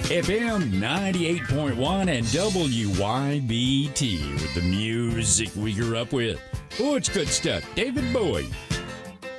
FM 98.1 and WYBT with the music we grew up with. Oh, it's good stuff. David Bowie.